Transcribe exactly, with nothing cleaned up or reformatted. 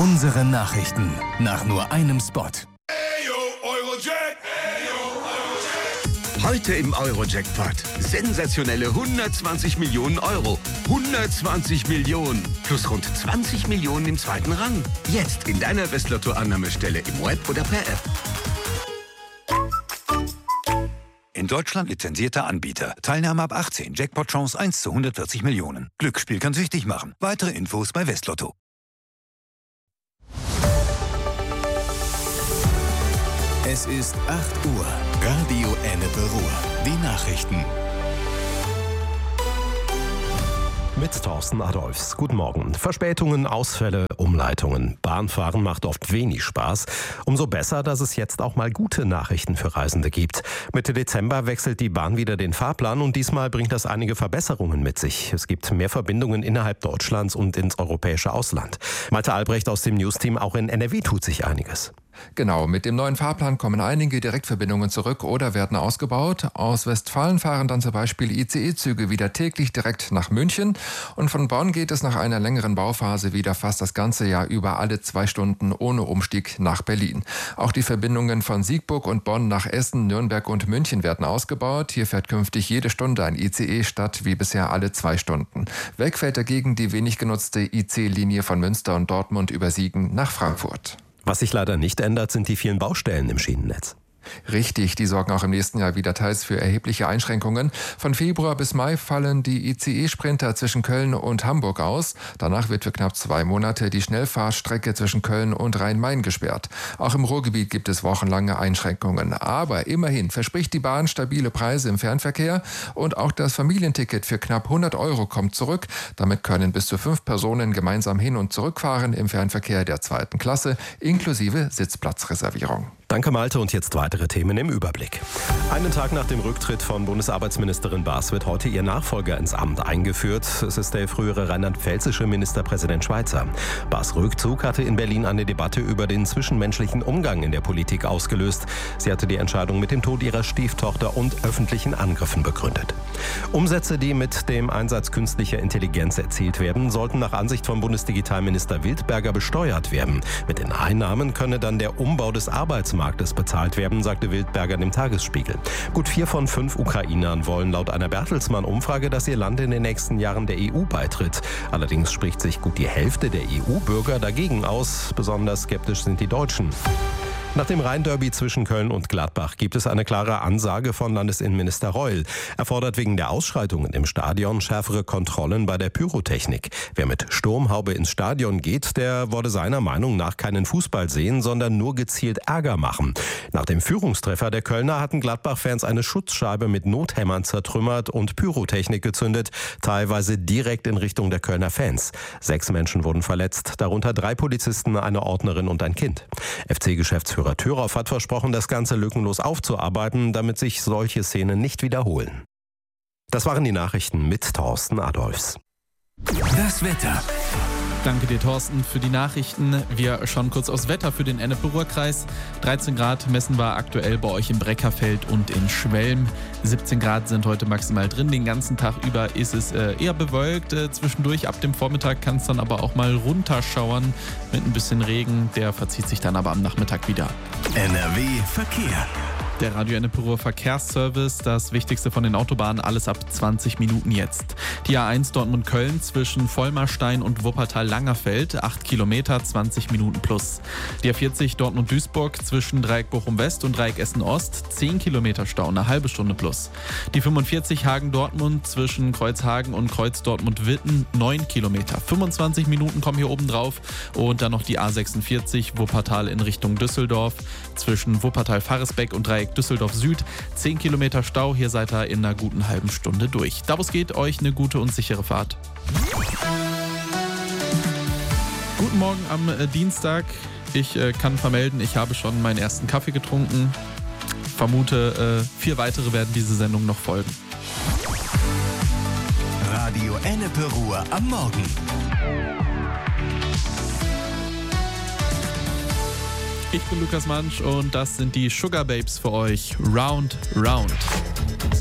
Unsere Nachrichten nach nur einem Spot. Heute im Euro-Jackpot. Sensationelle hundertzwanzig Millionen Euro. hundertzwanzig Millionen. Plus rund zwanzig Millionen im zweiten Rang. Jetzt in deiner Westlotto-Annahmestelle im Web oder per App. In Deutschland lizenzierter Anbieter. Teilnahme ab achtzehn. Jackpot-Chance eins zu hundertvierzig Millionen. Glücksspiel kann süchtig machen. Weitere Infos bei Westlotto. Es ist acht Uhr. Radio Ennepe Ruhr. Die Nachrichten. Mit Thorsten Adolfs. Guten Morgen. Verspätungen, Ausfälle, Umleitungen. Bahnfahren macht oft wenig Spaß. Umso besser, dass es jetzt auch mal gute Nachrichten für Reisende gibt. Mitte Dezember wechselt die Bahn wieder den Fahrplan und diesmal bringt das einige Verbesserungen mit sich. Es gibt mehr Verbindungen innerhalb Deutschlands und ins europäische Ausland. Malte Albrecht aus dem Newsteam, auch in N R W tut sich einiges. Genau, mit dem neuen Fahrplan kommen einige Direktverbindungen zurück oder werden ausgebaut. Aus Westfalen fahren dann zum Beispiel I C E-Züge wieder täglich direkt nach München. Und von Bonn geht es nach einer längeren Bauphase wieder fast das ganze Jahr über alle zwei Stunden ohne Umstieg nach Berlin. Auch die Verbindungen von Siegburg und Bonn nach Essen, Nürnberg und München werden ausgebaut. Hier fährt künftig jede Stunde ein I C E statt wie bisher alle zwei Stunden. Weg fällt dagegen die wenig genutzte I C-Linie von Münster und Dortmund über Siegen nach Frankfurt. Was sich leider nicht ändert, sind die vielen Baustellen im Schienennetz. Richtig, die sorgen auch im nächsten Jahr wieder teils für erhebliche Einschränkungen. Von Februar bis Mai fallen die I C E-Sprinter zwischen Köln und Hamburg aus. Danach wird für knapp zwei Monate die Schnellfahrstrecke zwischen Köln und Rhein-Main gesperrt. Auch im Ruhrgebiet gibt es wochenlange Einschränkungen. Aber immerhin verspricht die Bahn stabile Preise im Fernverkehr und auch das Familienticket für knapp hundert Euro kommt zurück. Damit können bis zu fünf Personen gemeinsam hin- und zurückfahren im Fernverkehr der zweiten Klasse, inklusive Sitzplatzreservierung. Danke Malte und jetzt weitere Themen im Überblick. Einen Tag nach dem Rücktritt von Bundesarbeitsministerin Baas wird heute ihr Nachfolger ins Amt eingeführt. Es ist der frühere rheinland-pfälzische Ministerpräsident Schweizer. Baas' Rückzug hatte in Berlin eine Debatte über den zwischenmenschlichen Umgang in der Politik ausgelöst. Sie hatte die Entscheidung mit dem Tod ihrer Stieftochter und öffentlichen Angriffen begründet. Umsätze, die mit dem Einsatz künstlicher Intelligenz erzielt werden, sollten nach Ansicht von Bundesdigitalminister Wildberger besteuert werden. Mit den Einnahmen könne dann der Umbau des Arbeitsmarktes bezahlt werden, sagte Wildberger dem Tagesspiegel. Gut vier von fünf Ukrainern wollen laut einer Bertelsmann-Umfrage, dass ihr Land in den nächsten Jahren der E U beitritt. Allerdings spricht sich gut die Hälfte der E U-Bürger dagegen aus. Besonders skeptisch sind die Deutschen. Nach dem Rhein-Derby zwischen Köln und Gladbach gibt es eine klare Ansage von Landesinnenminister Reul. Er fordert wegen der Ausschreitungen im Stadion schärfere Kontrollen bei der Pyrotechnik. Wer mit Sturmhaube ins Stadion geht, der wolle seiner Meinung nach keinen Fußball sehen, sondern nur gezielt Ärger machen. Nach dem Führungstreffer der Kölner hatten Gladbach-Fans eine Schutzscheibe mit Nothämmern zertrümmert und Pyrotechnik gezündet, teilweise direkt in Richtung der Kölner Fans. Sechs Menschen wurden verletzt, darunter drei Polizisten, eine Ordnerin und ein Kind. F C-Geschäftsführer Thüroff hat versprochen, das Ganze lückenlos aufzuarbeiten, damit sich solche Szenen nicht wiederholen. Das waren die Nachrichten mit Thorsten Adolfs. Das Wetter. Danke dir, Thorsten, für die Nachrichten. Wir schauen kurz aufs Wetter für den Ennepe-Ruhr-Kreis. dreizehn Grad messen wir aktuell bei euch im Breckerfeld und in Schwelm. siebzehn Grad sind heute maximal drin. Den ganzen Tag über ist es äh, eher bewölkt. Äh, zwischendurch ab dem Vormittag kann es dann aber auch mal runterschauern mit ein bisschen Regen. Der verzieht sich dann aber am Nachmittag wieder. N R W Verkehr. Der Radio Ennepe Ruhr Verkehrsservice, das Wichtigste von den Autobahnen, alles ab zwanzig Minuten jetzt. Die A eins Dortmund-Köln zwischen Vollmarstein und Wuppertal-Langerfeld, acht Kilometer, zwanzig Minuten plus. Die A vierzig Dortmund-Duisburg zwischen Dreieck Bochum-West und Dreieck Essen-Ost, zehn Kilometer Stau, eine halbe Stunde plus. Die fünfundvierzig Hagen-Dortmund zwischen Kreuzhagen und Kreuz-Dortmund-Witten, neun Kilometer, fünfundzwanzig Minuten kommen hier oben drauf. Und dann noch die A sechsundvierzig Wuppertal in Richtung Düsseldorf zwischen Wuppertal-Faresbeck und Dreieck Düsseldorf Süd, zehn Kilometer Stau, hier seid ihr in einer guten halben Stunde durch. Da wo es geht, euch eine gute und sichere Fahrt. Guten Morgen am äh, Dienstag. Ich äh, kann vermelden, ich habe schon meinen ersten Kaffee getrunken. Vermute, äh, vier weitere werden diese Sendung noch folgen. Radio Ennepe Ruhr am Morgen. Ich bin Lukas Mansch und das sind die Sugar Babes für euch. Round, Round.